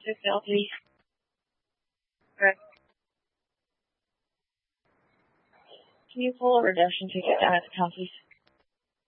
6L, please. Correct. Can you pull a redemption ticket down at the account, please?